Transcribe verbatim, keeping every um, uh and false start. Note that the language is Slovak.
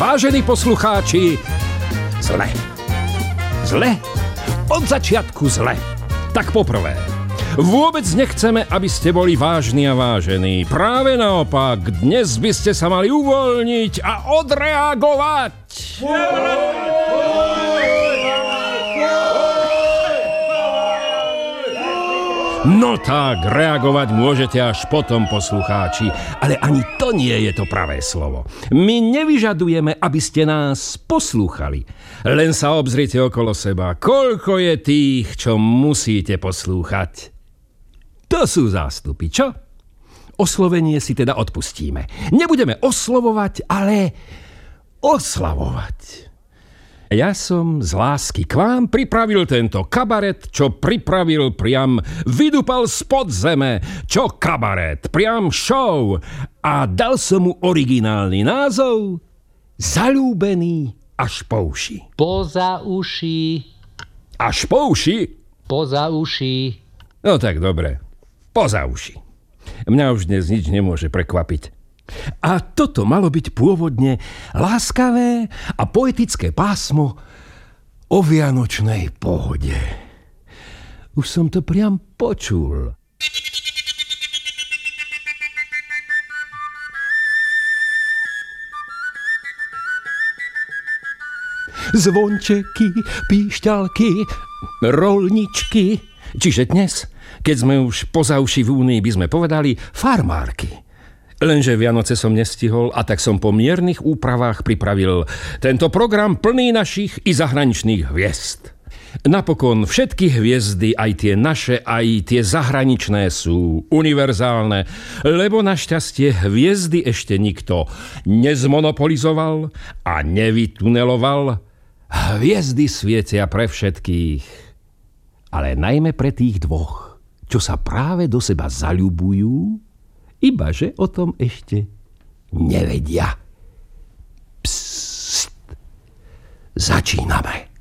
Vážení poslucháči, zle. Zle? Od začiatku zle. Tak poprvé, vôbec nechceme, aby ste boli vážni a vážení. Práve naopak, dnes by ste sa mali uvoľniť a odreagovať. No tak, reagovať môžete až potom, poslucháči, ale ani to nie je to pravé slovo. My nevyžadujeme, aby ste nás poslúchali. Len sa obzrite okolo seba, koľko je tých, čo musíte poslúchať. To sú zástupy, čo? Oslovenie si teda odpustíme. Nebudeme oslovovať, ale oslavovať. Ja som z lásky k vám pripravil tento kabaret, čo pripravil priam vydupal spod zeme, čo kabaret, priam show. A dal som mu originálny názov Zalúbený až po uši. Poza uši. Až po uši? Poza uši. No tak dobre, poza uši. Mňa už dnes nič nemôže prekvapiť. A toto malo byť pôvodne láskavé a poetické pásmo o vianočnej pohode. Už som to priam počul. Zvončeky, píšťalky, rolničky. Čiže dnes, keď sme už poza uši v Únii, by sme povedali farmárky. Lenže Vianoce som nestihol a tak som po miernych úpravách pripravil tento program plný našich i zahraničných hviezd. Napokon všetky hviezdy, aj tie naše, aj tie zahraničné sú univerzálne, lebo našťastie hviezdy ešte nikto nezmonopolizoval a nevytuneloval. Hviezdy svietia pre všetkých, ale najmä pre tých dvoch, čo sa práve do seba zaľubujú, ibaže o tom ešte nevedia. Psst, začíname.